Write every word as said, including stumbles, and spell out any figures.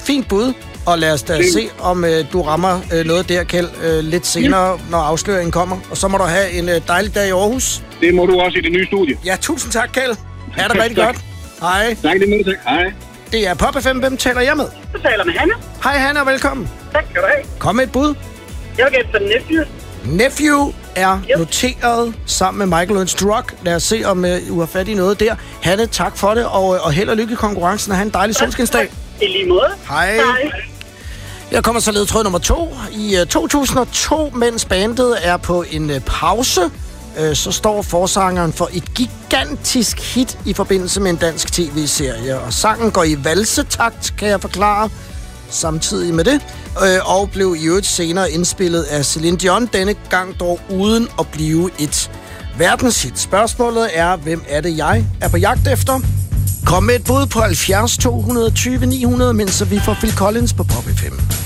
fint bud. Og lad os da Fint. se, om øh, du rammer øh, noget der, Kjeld, øh, lidt senere, når afsløringen kommer. Og så må du have en øh, dejlig dag i Aarhus. Det må du også i det nye studie. Ja, tusind tak, Kjeld. Ha' det rigtig Tak. godt. Hej. Tak lige med, tak. Hej. Det er Pop F M. Hvem taler jeg med? Du taler med Hanna. Hej, Hanna, og velkommen. Tak skal du have. Kom med et bud. Jeg vil gætte for Nephew. Nephew er Yep. noteret sammen med Michael Struck. Lad os se, om uh, du har fat i noget der. Hanne, tak for det, og, og held og lykke i konkurrencen, og have en dejlig solskinsdag. I lige måde. Hej. Hej. Jeg kommer så ledtråd nummer to. I uh, to tusind og to, mens bandet er på en uh, pause, uh, så står forsangeren for et gigantisk hit i forbindelse med en dansk tv-serie. Og sangen går i valsetakt, kan jeg forklare, samtidig med det. Uh, og blev i øvrigt senere indspillet af Celine Dion, denne gang dog uden at blive et verdenshit. Spørgsmålet er, hvem er det, jeg er på jagt efter? Kom med et bud på halvfjerds to tyve ni hundrede, mens vi får Phil Collins på Pop F M.